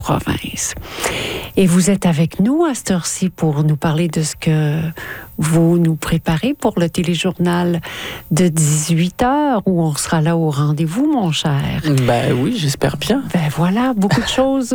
province. Et vous êtes avec nous à cette heure-ci pour nous parler de ce que vous nous préparez pour le téléjournal de 18h, où on sera là au rendez-vous, mon cher. Ben oui, j'espère bien. Ben voilà, beaucoup de choses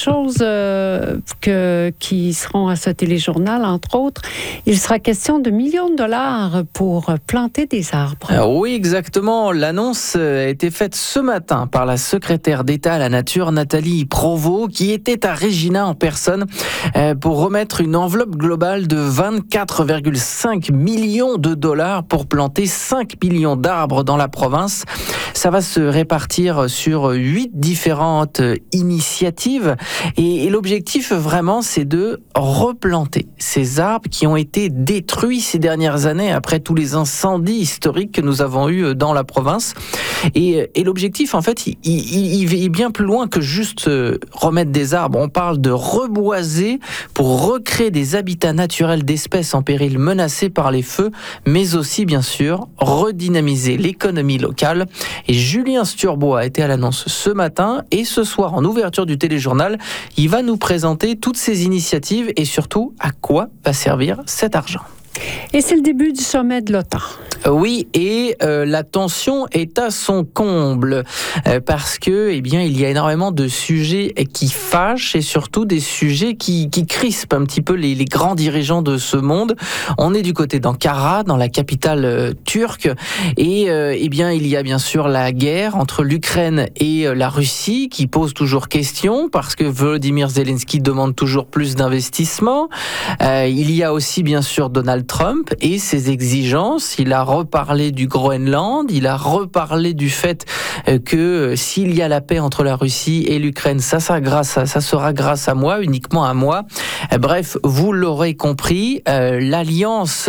qui seront à ce téléjournal, entre autres. Il sera question de millions de dollars pour planter des arbres. Oui, exactement. L'annonce a été faite ce matin par la secrétaire d'État à la Nature, Nathalie Provost, qui était à Regina en personne pour remettre une enveloppe globale de 24,5 millions de dollars pour planter 5 millions d'arbres dans la province. Ça va se répartir sur 8 différentes initiatives et l'objectif vraiment c'est de replanter ces arbres qui ont été détruits ces dernières années après tous les incendies historiques que nous avons eus dans la province. Et l'objectif en fait il est bien plus loin que juste remettre des arbres. On parle de reboiser pour recréer des habitats naturels d'espèces en péril menacées par les feux, mais aussi bien sûr redynamiser l'économie locale. Et Julien Sturbois a été à l'annonce ce matin et ce soir en ouverture du téléjournal, il va nous présenter toutes ces initiatives et surtout à quoi va servir cet argent. Et c'est le début du sommet de l'OTAN. Oui, et la tension est à son comble parce que, il y a énormément de sujets qui fâchent et surtout des sujets qui crispent un petit peu les grands dirigeants de ce monde. On est du côté d'Ankara, dans la capitale turque, et il y a bien sûr la guerre entre l'Ukraine et la Russie qui pose toujours question parce que Volodymyr Zelensky demande toujours plus d'investissement. Il y a aussi bien sûr Donald Trump et ses exigences. Il a reparlé du Groenland, il a reparlé du fait que s'il y a la paix entre la Russie et l'Ukraine, ça sera grâce à moi, uniquement à moi. Bref, vous l'aurez compris, l'alliance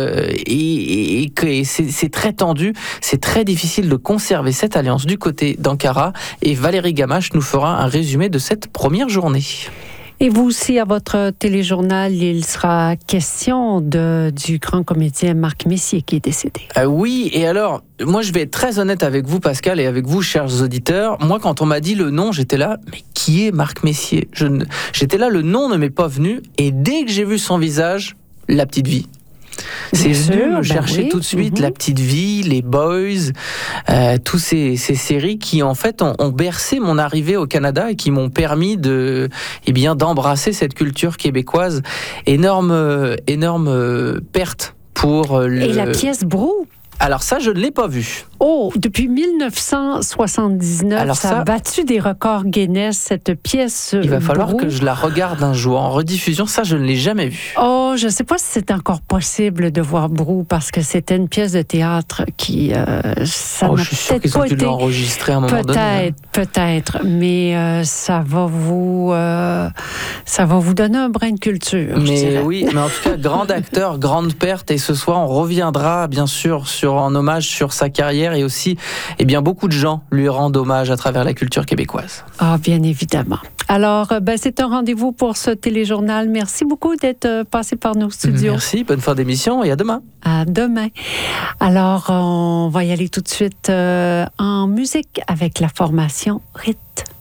c'est très tendu, c'est très difficile de conserver cette alliance du côté d'Ankara et Valérie Gamache nous fera un résumé de cette première journée. Et vous aussi, à votre téléjournal, il sera question du grand comédien Marc Messier qui est décédé. Oui, et alors, moi je vais être très honnête avec vous, Pascal, et avec vous, chers auditeurs. Moi, quand on m'a dit le nom, j'étais là, mais qui est Marc Messier ? J'étais là, le nom ne m'est pas venu, et dès que j'ai vu son visage, La Petite Vie. C'est venu me chercher tout de suite, La Petite Vie, les Boys, tous ces séries qui en fait ont bercé mon arrivée au Canada et qui m'ont permis d'embrasser cette culture québécoise. Énorme perte pour le... Et la pièce Brou. Alors ça, je ne l'ai pas vu. Oh, depuis 1979, alors ça a battu des records Guinness, cette pièce. Il va falloir que je la regarde un jour en rediffusion. Ça, je ne l'ai jamais vu. Oh, je ne sais pas si c'est encore possible de voir Brou, parce que c'était une pièce de théâtre qui... ça n'a je suis sûr qu'ils ont dû l'enregistrer à un moment donné. Peut-être, mais ça va vous donner un brin de culture. Mais oui, mais en tout cas, grand acteur, grande perte. Et ce soir, on reviendra, bien sûr, en hommage sur sa carrière et aussi, beaucoup de gens lui rendent hommage à travers la culture québécoise. Ah, bien évidemment. Alors, c'est un rendez-vous pour ce téléjournal. Merci beaucoup d'être passé par nos studios. Merci, bonne fin d'émission et à demain. À demain. Alors, on va y aller tout de suite en musique avec la formation RIT.